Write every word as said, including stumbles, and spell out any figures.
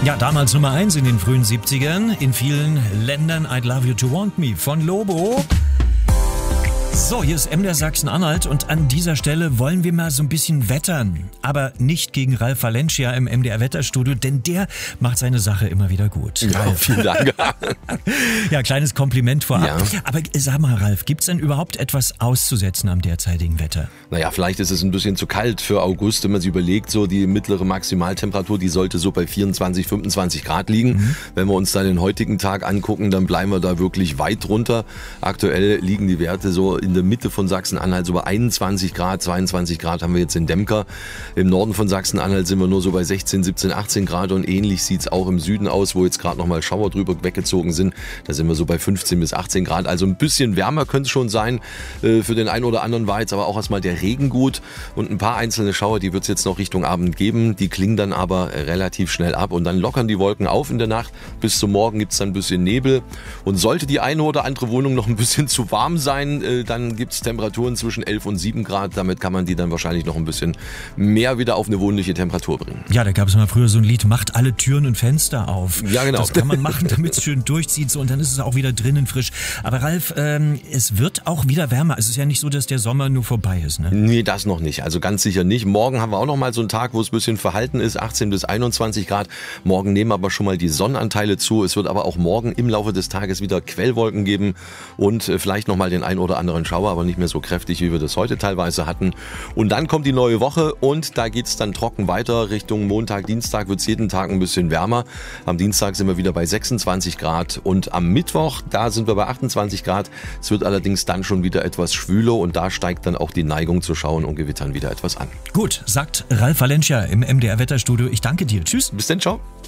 Ja, damals Nummer eins in den frühen siebzigern. In vielen Ländern I'd Love You to Want Me von Lobo. So, hier ist M D R Sachsen-Anhalt und an dieser Stelle wollen wir mal so ein bisschen wettern. Aber nicht gegen Ralf Valencia im M D R Wetterstudio, denn der macht seine Sache immer wieder gut. Ja, Ralf. vielen Dank. Ja, kleines Kompliment vorab. Ja. Aber sag mal, Ralf, gibt's denn überhaupt etwas auszusetzen am derzeitigen Wetter? Naja, vielleicht ist es ein bisschen zu kalt für August, wenn man sich überlegt, so die mittlere Maximaltemperatur, die sollte so bei vierundzwanzig, fünfundzwanzig Grad liegen. Mhm. Wenn wir uns dann den heutigen Tag angucken, dann bleiben wir da wirklich weit drunter. Aktuell liegen die Werte so in der Mitte von Sachsen-Anhalt so bei einundzwanzig Grad, zweiundzwanzig Grad haben wir jetzt in Demker. Im Norden von Sachsen-Anhalt sind wir nur so bei sechzehn, siebzehn, achtzehn Grad und ähnlich sieht es auch im Süden aus, wo jetzt gerade nochmal Schauer drüber weggezogen sind. Da sind wir so bei fünfzehn bis achtzehn Grad. Also ein bisschen wärmer könnte es schon sein. Für den einen oder anderen war jetzt aber auch erstmal der Regen gut und ein paar einzelne Schauer, die wird es jetzt noch Richtung Abend geben. Die klingen dann aber relativ schnell ab und dann lockern die Wolken auf in der Nacht. Bis zum Morgen gibt es dann ein bisschen Nebel und sollte die eine oder andere Wohnung noch ein bisschen zu warm sein, dann gibt es Temperaturen zwischen elf und sieben Grad. Damit kann man die dann wahrscheinlich noch ein bisschen mehr wieder auf eine wohnliche Temperatur bringen. Ja, da gab es mal früher so ein Lied, macht alle Türen und Fenster auf. Ja, genau. Das kann man machen, damit es schön durchzieht so, und dann ist es auch wieder drinnen frisch. Aber Ralf, ähm, es wird auch wieder wärmer. Es ist ja nicht so, dass der Sommer nur vorbei ist, ne? Nee, das noch nicht. Also ganz sicher nicht. Morgen haben wir auch noch mal so einen Tag, wo es ein bisschen verhalten ist, achtzehn bis einundzwanzig Grad. Morgen nehmen aber schon mal die Sonnenanteile zu. Es wird aber auch morgen im Laufe des Tages wieder Quellwolken geben und äh, vielleicht noch mal den ein oder anderen Schauer, aber nicht mehr so kräftig, wie wir das heute teilweise hatten. Und dann kommt die neue Woche und da geht's dann trocken weiter. Richtung Montag, Dienstag wird's jeden Tag ein bisschen wärmer. Am Dienstag sind wir wieder bei sechsundzwanzig Grad und am Mittwoch, da sind wir bei achtundzwanzig Grad. Es wird allerdings dann schon wieder etwas schwüler und da steigt dann auch die Neigung zu Schauern und Gewittern wieder etwas an. Gut, sagt Ralf Valencia im M D R Wetterstudio. Ich danke dir. Tschüss. Bis dann, ciao.